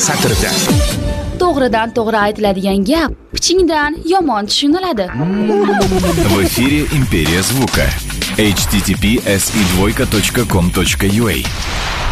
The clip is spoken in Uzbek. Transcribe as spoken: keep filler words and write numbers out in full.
satrida. To'g'ridan to'g'ri aytiladigan gap pichingdan yomon tushuniladi. В эфире Империя звука. эйч ти ти пи эс и двойка точка ком точка ю а